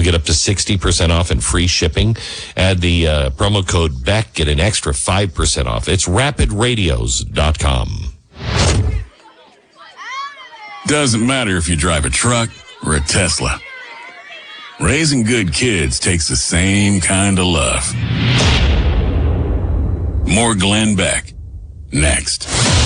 get up to 60% off and free shipping. Add the promo code BECK, get an extra 5% off. It's rapidradios.com. Doesn't matter if you drive a truck or a Tesla. Raising good kids takes the same kind of love. More Glenn Beck, next.